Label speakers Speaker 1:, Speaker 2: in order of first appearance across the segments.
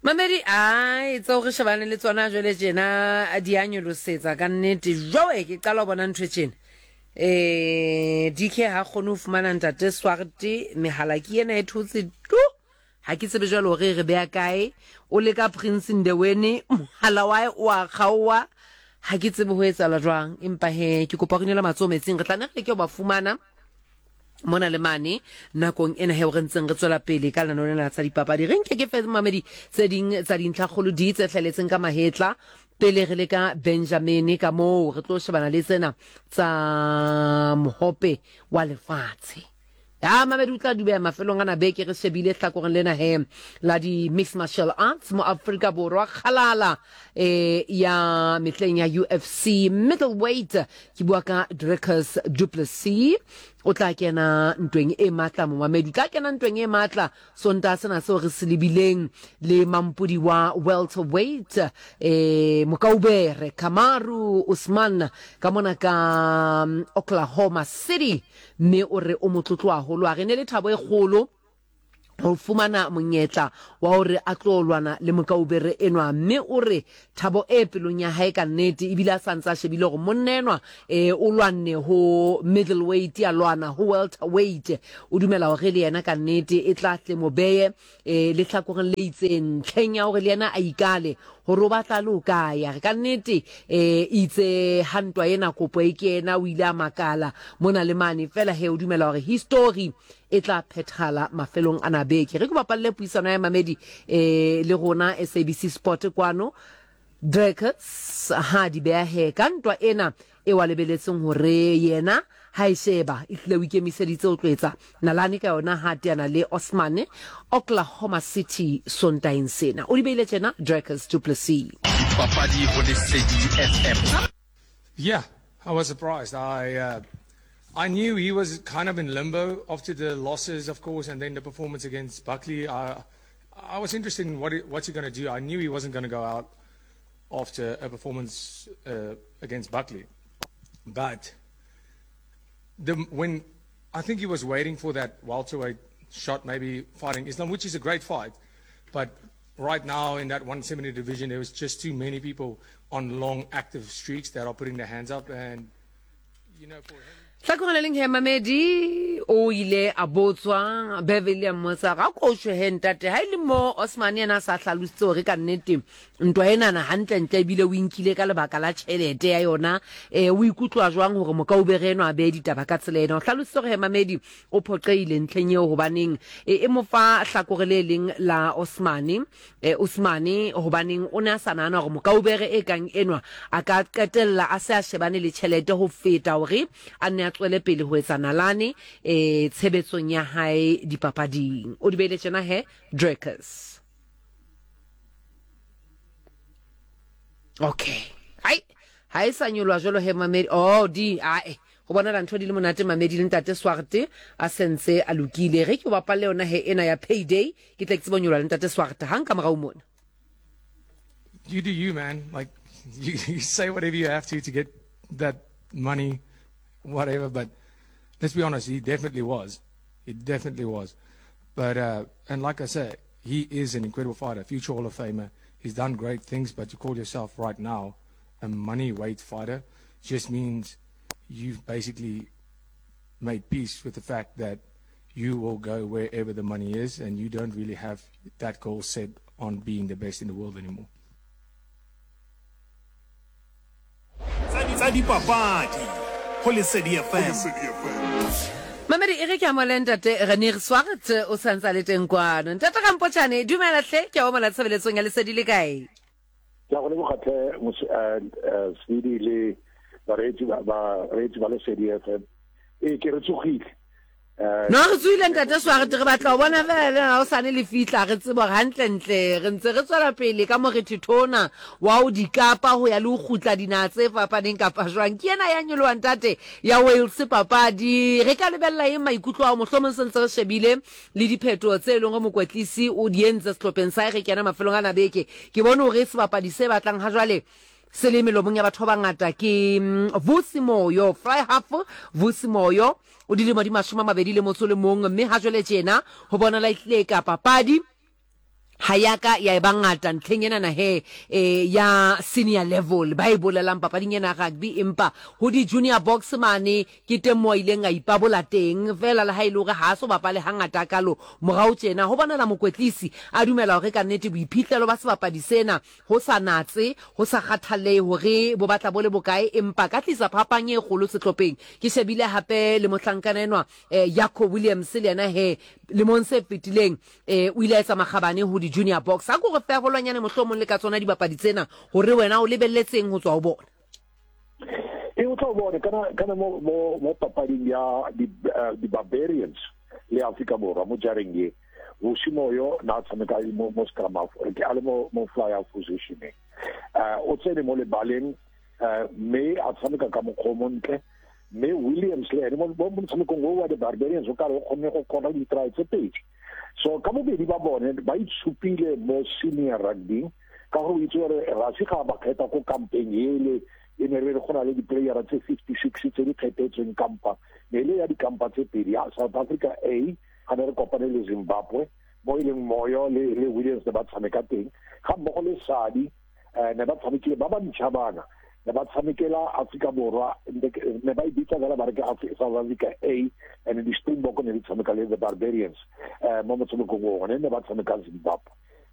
Speaker 1: Mamedi ai tsa go shebane le tsona jole jena a di anyolosetsa ka nnete joe ke qala ho bona ntwe tjena DK ha khone ho fumana ntate Swarte mehala ke ena e thotse tu ha ke tsebe jalo re beya kae o le ka Prince Ndewene mohala wa o a khaowa ha ke tsebe ho etsahala jwang empa he ke kopa go nela matsometseng re tla nna re ke ba fumana mona le mane nakong ena he o rentseng re tswela pele ka lana lona tsa dipapadi re nke ke fetse Mamedi tse ding tsa dintlhakgolo di tse tlhaletseng ka mahetla pele re le ka Benjamin ka mo re tlo shebana le tsena tsa mohope wa lefatshe Mamedi o tla dubeya mafelong ana beke re shebile hlakoreng lena he la di mixed martial arts mo Afrika Borwa khalala ya metleng ya UFC middleweight ke bua ka Dricus Du Plessis o tla kena ntweng e matla mo Mamedi tla kena ntweng e matla sonta sena se re selebileng le mampudi wa welterweight Mokaubere Kamaru Usman ka mona ka Oklahoma City me o re o motlotlo a holo a re ne le thabo e kgolo o fumana monyetla wa hore a tlolwana le Mokaubere enwa mme o re thabo e pelong ya hae ka nnete e bila santsa shebile go monnenwa o lwanne ho middleweight ya lwana ho welterweight o dumela hore le yena ka nnete e tla tle mo beye le tlhakoreng le itseng tlhenya hore le yena a ikale hore o batla le o kaya re ka nnete itse hantwa ena kopo e ke ena o ile a makala mona le mane fela he o dumela hore history e tla phethala mafelong ana beke re go bapalle puisano ya Mamedi le rona SABC Sport kwano Dricus ha di beya he ka ntwa ena e wa lebeletseng hore yena ha isheba ihle wikemiseditse o tlwetsa nalane ka yona ha tiana le Osman Oklahoma City sontaine sena o di beile tjena Dricus Du Plessis
Speaker 2: Papadi ho Lesedi FM.
Speaker 3: Yeah, I was surprised. I knew he was kind of in limbo after the losses, of course, and then the performance against Buckley. I was interested in what's he going to do. I knew he wasn't going to go out after a performance against Buckley. But when I think he was waiting for that welterweight shot, maybe fighting Islam, which is a great fight. But right now in that 170 division, there was just too many people on long active streaks that are putting their hands up. And, you know, for him...
Speaker 1: Tlhakoreng he Mamedi o ile a botswa Beverly Motsa ga go shwe ntate ha ile mo Osman yena sa hlalositse hore ka nnete ntwa ena na hantle ntle bile o inkile ka lebaka la tšhelete ya yona o ikutlwa jwang hore Mokaubere eno a be ditaba ka tsela ena o hlalositse hore Mamedi o phoqeile ntleng eo hobaneng e mo fa hlakore le leng la Osmani hobaneng o ne a sanana hore Mokaubere e kang enwa a ka qetella a se a shebane le tšhelete ho feta hore a ne tswele pele ho etsa nalane tshebetsong ya hae dipapading o di beile tjena he Dricus okay hai sa nyolwa jolo he Mamedi di go bona la ntho di le monate Mamedi le ntate Swarte a sentse a lokile re ke bapalle yona he ena ya payday ke tla ke tsebonyolwa le ntate Swarte hang ka morao mona
Speaker 3: You do you, man. Like, you say whatever you have to get that money, whatever, but let's be honest, he definitely was. He definitely was. But, and like I said, he is an incredible fighter, future Hall of Famer. He's done great things, but to call yourself right now a money weight fighter just means you've basically made peace with the fact that you will go wherever the money is, and you don't really have that goal set on being the best in the world anymore.
Speaker 1: Mamedi e re ke amola ntate Renier Swarte o santsa le teng kwano ntate ga mpotjane dumela hle ke o mola tshebeletsong ya Lesedi le kae
Speaker 4: ya go le bogate Speedy le ba Lesedi FM ke re tsogile
Speaker 1: no re tswile ntate Swarte re batla o bona fela o sane le fitla re tsebo hantle ntle re ntse re tswela pele ka mo re thitona wa o dikapa ho ya le o khutla dinatse fapaneng kapa jwang ke ena ya nyolwa ntate ya Wales papadi re ka lebella e maikutlo a mohlomong sentse re shebile le dipheto tse leng go mokwetlisi o di entse setlhopheng sa re kena mafelong ana beke ke bone hore se papadi se batlang ha jwale seleme lomong ya batho ba ngata ke Vusi Moyo fly half Vusi Moyo o dilemo di 21 mme ha jwale tjena ho bona la itle ka papadi hayaka ya bangata ntlheng ena na he ya senior level ba e bolelang papading ena rugby empa ho di junior box mane ke teng mo ileng a ipabola teng fela le ha ile hore ha so bapale hangata kalo morao tjena ho bana la mokwetlisi a dumela hore ka nnete boiphihlelo ba sebapadi sena ho sa natse ho sa kgathale hore bo batla bole bokae empa ka tlisa phapang e kgolo setlopheng ke shebile hape le mohlankana enwa Jacob Williams le yena he le monse fitileng o ile etsa makgabane ho di junior box a go re fa holwanyane mohlomong le ka tsona di bapadi tsena hore wena o lebelletseng ho tswa ho bona
Speaker 4: o tlo bona kana mo papading ya di Barbarians le Africa Borwa mo jareng ye o simoyo na tsameka mo scrum half ke ale mo fly out position o tsene mo le baleng me a tsameka ka mo khomontle me Williams le mo tsameka go wa di Barbarians o ka re go go kona di try tse pedi so ka bobedi ba bone ba itsupile mo senior rugby ka go itse gore ra se ga ba kgetha go campaign ele e ne re gona le di player tse 56 tse di kgethetsweng kampa le ya di kampa tse pedi ya South Africa A ga re kopane le Zimbabwe mo ileng moyo le Williams ba tshameka teng ga mo le Sadi ne ba tshamekile ba ba ntšhabana ne ba tshamekela Africa Borwa ne ba ibitsa gala ba re ke South Africa A and the Springbok ne di tshameka le the Barbarians mo motshameko go ne ba tshameka Zimbabwe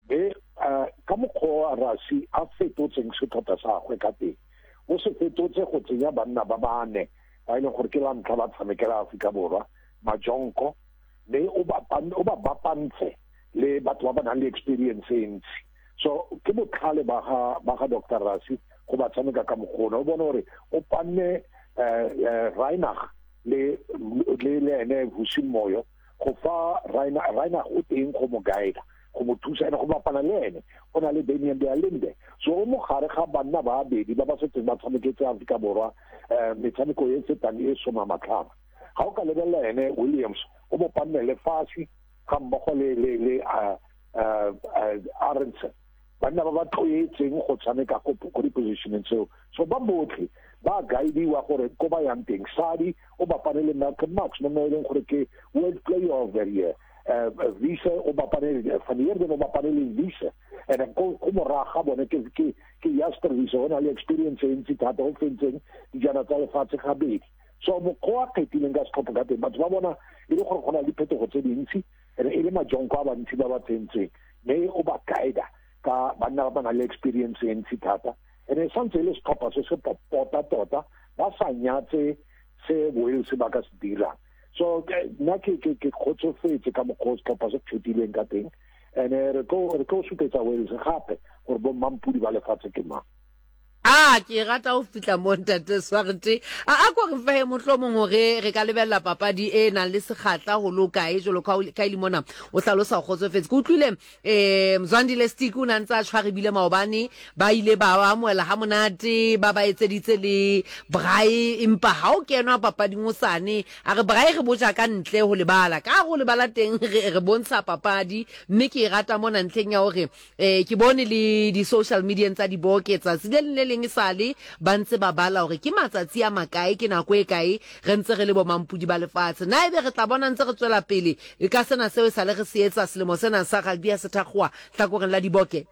Speaker 4: ka mokgwa Rasi a fetotseng setlhopha sa gwe ka teng o se fetotse go tsenya banna ba bane ba ile gore ke la ntlha ba tshamekela Africa Borwa Majonko le o ba bapantse le batho ba ba nang le experience entsi so ke botlhale ba ga Dr. Rasi go ba tshameka ka mogona o bona gore o panne Reinach le ene Vushimoyo go fa Reinach o teng go mo guide go mo thusa ene go bapana le ene o na le Damian Bealinde so o mo gare ga banna ba bedi ba ba setseng ba tshameketse Africa Borwa metshameko e fetang e soma matlhano ga o ka lebella ene Williams o mo panne le fasi ga mmogo le Aronson banna ba ba tloetseng go tshameka ko di-positioneng tseo so ba botlhe ba guideiwa gore ko ba yang teng Sadi o bapane le Malcolm Marx mo e leng gore ke world player of the year Visa o bapane van Heerden o bapane le Visa and ko moraga bone ke Jasper Visa o na le experience e ntsi thata o fentseng dijana tsa lefatshe gabedi so mo ko a kgetileng ka setlhopha ka teng batho ba bona e le gore go na le phetogo tse dintsi e le Majonko a bantsi ba ba tsentseng mme o ba guide ka banna ba na le experience e ntsi thata ene santse le setlhopha se se tota ba sa nyatse se Wales ba ka se dira so nna ke kgotsofetse ka mokgwa setlhopha se phetileng ka teng ene re ko supetsa Wales gape gore bo mampudi ba lefatshe ke mang
Speaker 1: ke rata o fitla mo ntate Swarte a go re fa mohlomong hore re ka lebella papadi e nang le sekgatla ho loka e jolo ka ile mona o hlalosa khotsofetse go utlwile Mzwandile Stick o nantsa tshware bile maobane ba ile ba amoela ha monate ba etseditse le braai empa ha o kenwa papading o sane a re braai re boja ka ntle ho lebala ka go lebala teng re bontsha papadi mme ke rata mona ntleng ya hore ke bone le di social media tsa di boketsa le leng sale ba ntse ba bala hore ke matsatsi a makae ke nako e kae re ntse re le bo mampudi ba lefatshe na ebe re tla bona ntse re tswela pele e ka sena seo sa le re se etsa selemo sena sa rugby ya sethakgwa tlhakoreng la diboke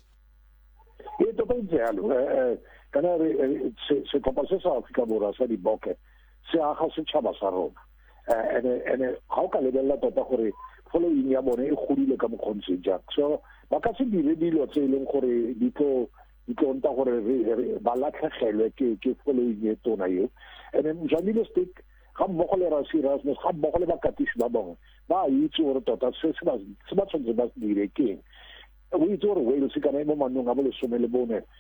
Speaker 4: e to pentsalo kana se topa se sa Africa Borwa sa diboke se aga setšhaba sa rona ene ga o ka lebella tota gore following ya bone e godile ka mokgontse jack so ba ka se dire dilo tse e leng gore di nta gore ba latlhegelwe ke following e tona eo and then Mzwandile Stick ga mmogo le Rasi Erasmus ga mmogo le bakatisi ba bongwe ba itse gore tota se ba tshwanetse ba se dire keng o itse gore Wales kana mo manong a bo lesome le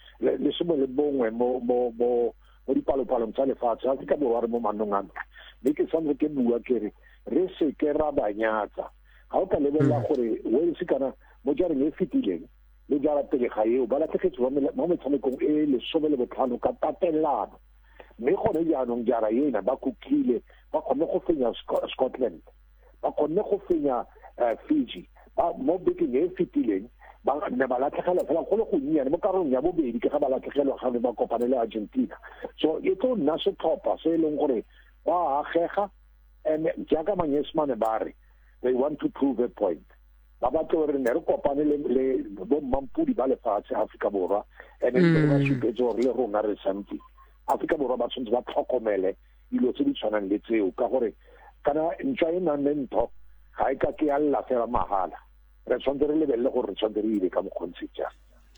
Speaker 4: bongwe mo dipalopalong tsa lefatshe Africa Borwa re mo manong a mme ke santse ke bua ke re se ke ra banyatsa ga o ka lebella gore Wales kana mo jareng e fetileng le jara pele ga eo ba latlhegetse mo metshamekong e lesome le botlhano ka tatelano mme gone jaanong jara ena ba kutlile ba kgonne go fenya Scotland ba kgonne go fenya Fiji mo bekeng e fetileng ne ba latlhegelwa fela go le go nnyane mo karolong ya bobedi ke ga ba latlhegelwa gape ba kopane le Argentina so e tlo nna setlhopha se e leng gore ba agega and jaaka Manyesemane ba re they want to prove a point ba batla gore ne re kopane le bo mampudi ba lefatshe Afrika Borwa ene re ba supetse gore le rona re sampi Afrika Borwa ba tshwanetse ba tlhokomele dilo tse di tshwanang le tseo ka gore kana ntšwa e nang le ntho ga e ka ke ya lla fela mahala re tshwanetse re lebelele gore re tshwanetse re ile ka mokgontse jang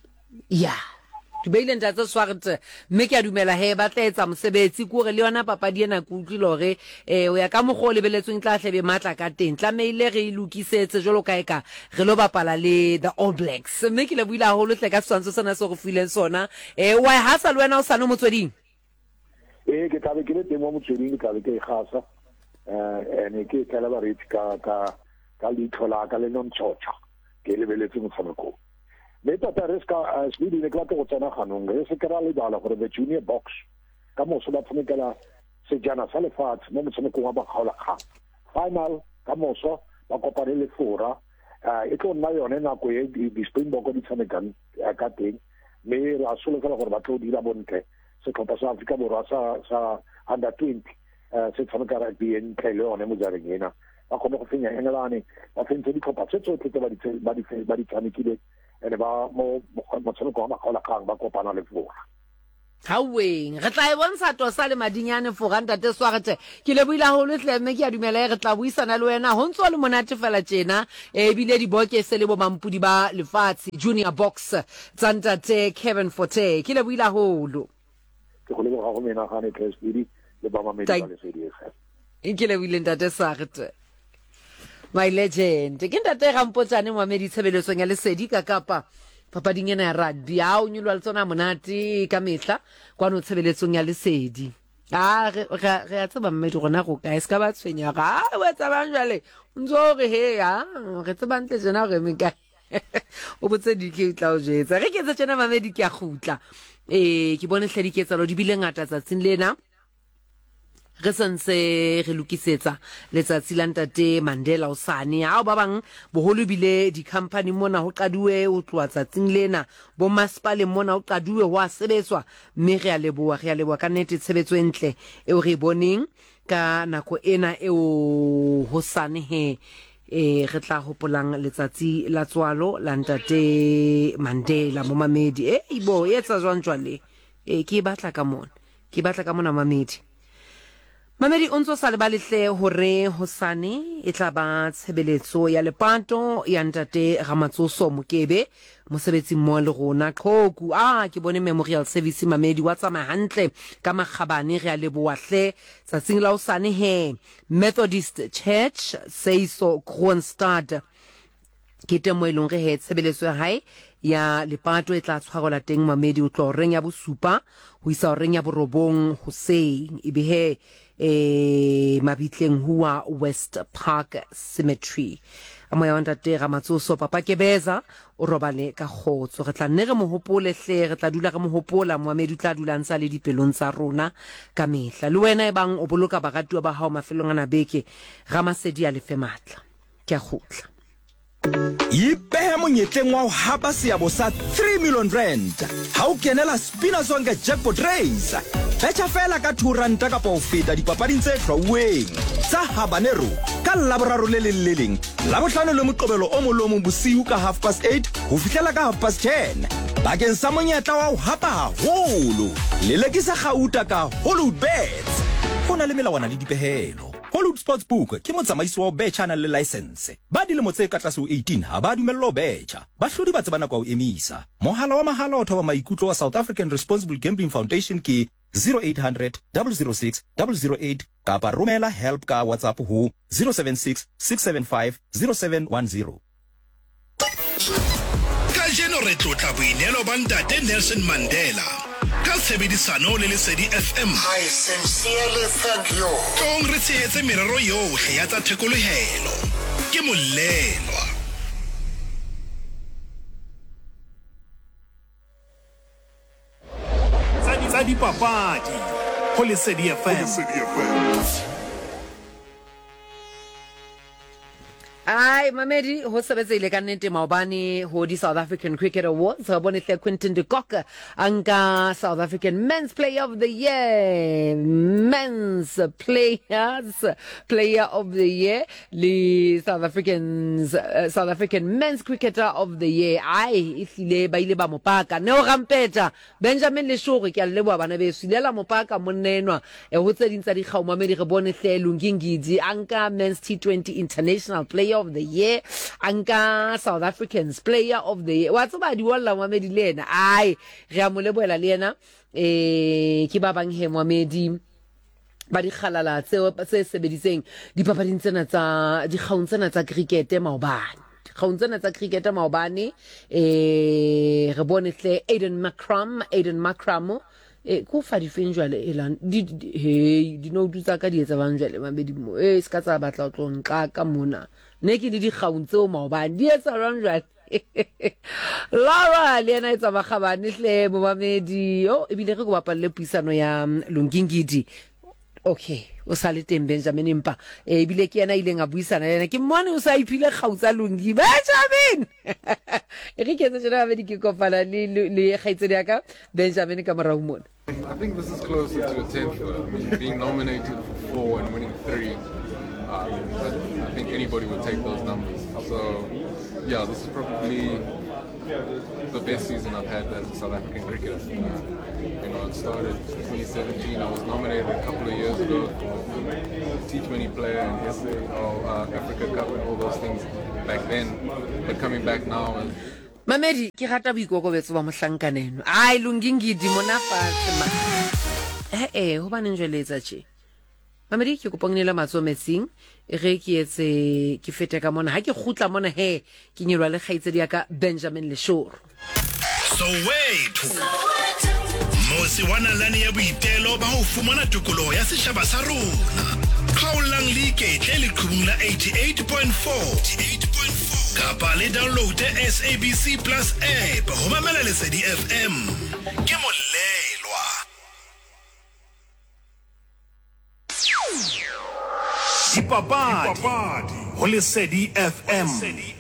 Speaker 1: ya ke beile ntate Swart mme ke a dumela he ba tla etsa mosebetsi ku re le yona papadi ena ku utlwile hore o ya ka mogolo lebeletsweng tla hlebe matla ka teng tla meile re ilukisetse jolo ka eka re lo bapala le the All Blacks mme ke le buila holo tle ka setsantso sena se go fileng sona wa hasa le wena o sano motsweding
Speaker 4: ke tlabe ke le teng mo motsweding ke tlabe ke igasa ene ke tla ba re ka lithola ka le nomtshotsha ke lebeletse motshameko mme tota re ska speedi ne ka go tsena ganong re se kra le bala gore the junior box ka mo so ba tshamekela sejana sa lefatshe mo motshamekong wa bagaola kgang final ka mo so ba kopane le Fora e tlo nna yone nako e di Springbok di tshamekang ka teng mme ra solofela gore ba tlo dira bontle se tlhopha sa Afrika Borwa sa under 20 se tshameka rugby en tlele yone mo jareng ena ba kgone go fenya Engelane ba fentse di tlhopha tse tsotlhe tse ba di tshamekile ene ba mo motshameko wa magaola kgang ba kopana le Fora
Speaker 1: haweng re tla e bontsha tosa le madinyane Fora ntate Swart ke le buila holo tleme ke a dumela re tla buisana le wena ho ntse le monate fela tjena bile di bokese le bo mampudi ba lefatshe junior box tsa ntate Kevin Forte ke le buila holo
Speaker 4: ke go le go go mena ga ne Speedy le ba mamedi ba le series
Speaker 1: ke le buile ntate Swart my legend ke ntate Rampotsane Mohamedi tshebeletsong ya lesedi ka Kapa papading ena ya rugby a o nyolwa le tsona monate ka mehla kwa no tshebeletsong ya lesedi re a tseba mmedi gona go ka ska ba tshwenya ga o etsa bang jale ntso re he ya re tseba ntle jena re me ka o botse di ke tla o jetsa re ke tsa tsena mamedi ke a gutla ke bone hle di ke tsalo di bile ngata tsatsing lena re sentse re lukisetsa letsatsi la ntate Mandela Osane a ba bang boholo bile di company mona ho qaduwe o tloa tsatsing lena bo masipale mona o qaduwe ho a sebetswa mme re a leboa ka nnete tshebetso entle eo re boneng ka nako ena eo Hosane he re tla hopolang letsatsi la tswalo la ntate Mandela mo Mamedi ibo etsa jwang jwale ke batla ka mona Mamedi Mamedi o ntso sa le ba lehle hore Hosane e tla ba tshebeletso ya lepato ya ntate Ramatsoso Mokebe mosebetsi mo le rona Qhoku ke bone memorial service Mamedi wa tsamaya hantle ka magabane re a leboa hle tsatsing la Hosane he Methodist Church Seiso Kroonstad ke temo e leng re he tshebeletso ya hae ya lepato e tla tshwarola teng Mamedi o tlo reng ya bosupa ho isa reng ya borobong Hussein e be he mabitleng hua West Park Cemetery amoya wa ntate Ramatsoso papa Kebeza o robale ka khotso re tla nne re mo hopole hle re tla dula re mo hopola Mohamedi tla dula ntsa le dipelong tsa rona ka mehla le wena e bang o boloka baratuwa ba hao mafelong ana beke Ramasedi a lefe matla ke a khutla
Speaker 5: Ipehe monyetleng wa ho hapa seabo sa 3 million rand ha o kenela Spina Zonke jackpot race betcha fela ka 2 rand ka po feta dipapading tse hlwauweng tsa habanero ka laboraro le leleng la bohlano le moqobelo o molomo bosiu ka 8:30 ho fihlela ka 10:30 bakeng sa monyetla wa ho hapa haholo le lekisa gauta ka Hollywood Bets hona le melawana le dipehelo Hollywood Sportsbook ke motsamaisi wa bet channel le license ba dilemo tse ka tlase ho 18 ha ba dumello betcha ba hlodi ba tsebana kwa o emisa mohala wa mahala o thoba maikutlo wa South African Responsible Gambling Foundation ke 0800 006 008 kapa romela help ka WhatsApp ho 076 675 0710
Speaker 2: ka jeno re tlotla boinelo ba ntate Nelson Mandela ka tshebedisano le Lesedi FM.
Speaker 6: I sincerely thank you.
Speaker 2: Tong re tsetse merero yohle ya tsa thekolohelo ke Molelwa. Tsa dipapadi ho Lesedi FM.
Speaker 1: Ai okay mamedi ho sebetsile ka nnete maobane ho di South African Cricket Awards ho bone hle Quinton de Kock anka South African Men's Player of the Year Men's Player of the Year le South African Men's Cricketer of the Year ai ifile ba ile ba mopaka Neo Rampeta Benjamin Leshore ke a leboa bana be silela mopaka monenwa ho tse dintsa di kgauma me di re bone hle Lungingidi anka Men's T20 International Player of the Year anka South Africans Player of the Year wa tsaba di walla Mohammed lena ai re a mo leboela le yena ke ba bang he Mohammed ba di khalala tse sebediseng di papading tsena tsa di kgaung tsena tsa cricket maobane kgaung tsena tsa cricket maobane re bone hle Aiden Macram ko fa di fenjwale elan di no dutsa ka di etsa banjwale mabedi mo ska tsa batla o tlo nka ka mona ne ke di kgaung tseo maobane di etsa banjwale Laura le ena etsa ba khabane hle bo bamedi ebile re go bapalle puisano ya Lungingidi okay o sale teng Benjamin empa ebile ke yena ile nga buisana yena ke mmone o sa iphile kgautsa Lungi Benjamin re ke tse jana be di ke kopana le khaitsedi ya ka Benjamin ka mara umona.
Speaker 7: I think this is closer to a 10th. I mean, being nominated for 4 and winning 3, I think anybody would take those numbers. So, yeah, this is probably the best season I've had as a South African cricketer. It started in 2017. I was nominated a couple of years ago for T20 player and Africa Cup and all those things back then. But coming back now and
Speaker 1: Mamedi ke rata boikokobetso ba mohlankaneno ai Lungingidi mona fatshe ma ho bana njweletsa tje Mamedi ke kopangnela matsometsing re ke etse ke fete ka mona ha ke khutla mona ke nyelwa le khaitsedi ya ka Benjamin Leshore
Speaker 2: Soweto Mosi wana lani ya boitelo ba ho fumana tokoloho ya setjhaba sa rona Khaolang League le qhubula 88.4 Kapa le download SABC Plus app ho mamela Lesedi FM ke molelwa Dipapadi ho Lesedi FM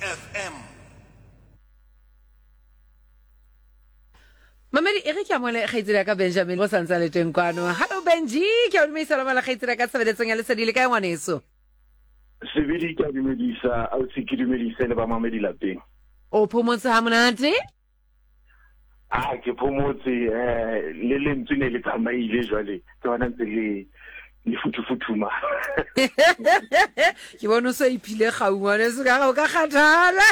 Speaker 1: Mamedi e re ke amole khaitsedi ka Benjamin go santsa le teng kwano hello Benji ke o me isala mala khaitsedi ka sebeletseng ya Lesedi le kae ngwaneso
Speaker 4: Sebedi ka dumedisa au se ke dumedisa le ba mamedi lapeng
Speaker 1: o phomotse ha monate
Speaker 4: ke phomotse le lentswe ne le tsamaile jwale ke bona ntse le futufutuma
Speaker 1: ke bona so iphile gaungwane se ka go ka kgathala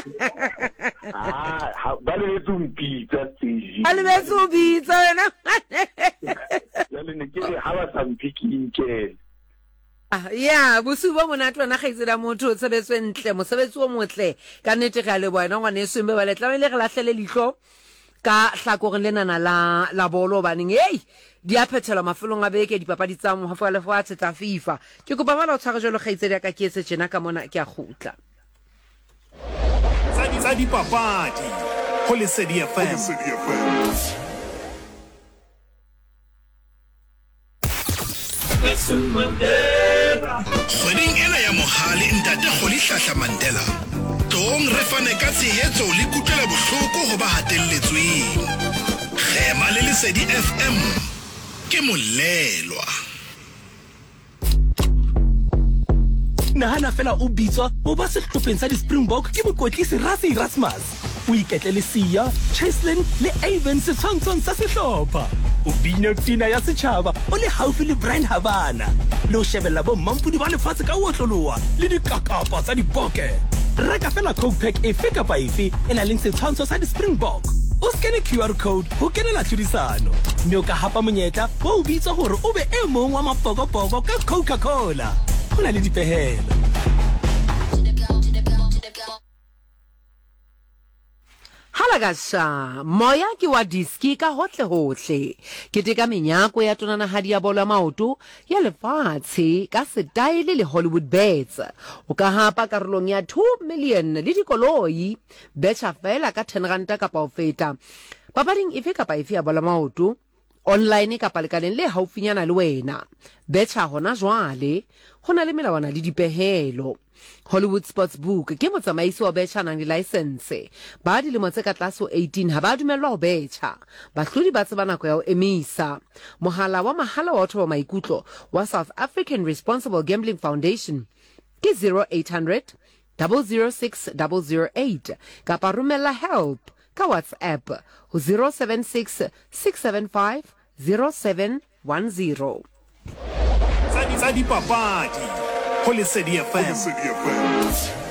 Speaker 4: ba le tsumpitsa tseji
Speaker 1: ba le tsumpitsa wena
Speaker 4: le ne ke ha ba sampikike
Speaker 1: yeah busuba mona tlona gaitsela motho tshebetso entle mosebetsi o motle ka nnete ga le bona ngwane sembe ba le tlamele re lahlele lihlo ka hlakore lenana la bolo baneng di a phethela mafelong a beke dipapadi tsa mo hafa le fa tsa FIFA ke kopa bala o tshware jolo khaitsedi ya ka ke etse tjena ka mona ke a khutla
Speaker 2: tsa dipapadi ho Lesedi FM Kgweding ena ya mohale ntate Kgoli Hlahla Mandela tong re fane ka tshehetso le kutlwela bohloko ho ba hatelletsweng Khema le Lesedi FM ke molelwa
Speaker 8: Nahana fela o bitswa o ba sehlopheng sa di-Springbok ke mokotlisi Rassie Erasmus o iketle le Sia, Cheslin le Avon setshwantshong sa sehlopha o bina pina ya setjhaba o le haufi le Brian Habana le o shebella bo mampudi ba lefatshe ka otloloa le dikakapa tsa diboke reka fela Coke pack efe kapa efe e na leng setshwantsho sa di-Springbok o skene QR code ho kenela tlhodisano mme o ka hapa monyetla wa o bitsa hore o be e mong wa mapokopoko ka Coca-Cola ho na le dipehelo
Speaker 1: Halagasha moya ke wa diski ka hohle ke teka menyako ya tonana hadi ya bola maoto ya lefatshe ka style le Hollywood bets o ka hapa karolong ya 2 million le dikoloi betcha fela ka 10 ranta kapa o feta papading efe kapa efe ya bola maoto online kapa lekaleng le haufinyana le wena. Betcha hona jwale ho na le melawana le dipehelo. Hollywood Sportsbook ke motsamaisi wa betcha nang le license. Ba dilemo tse ka tlase ho 18 ha ba dumellwa ho betcha. Bahlodi ba tseba nako ya ho emisa. Mohala wa mahala wa thoba maikutlo wa South African Responsible Gambling Foundation ke 0800 006 008 kapa romela help ka WhatsApp ho 076 675 0710.
Speaker 2: Tsa dipapadi ho Lesedi FM.